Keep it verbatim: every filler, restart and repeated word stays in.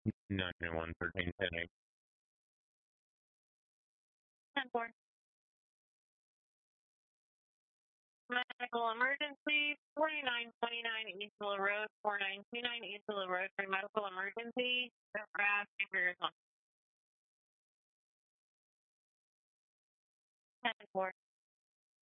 nine one, thirteen ten eight. ten four. Medical emergency, forty-nine twenty-nine East Willow Road, forty-nine twenty-nine East Willow Road for medical emergency. Aircraft, ten four.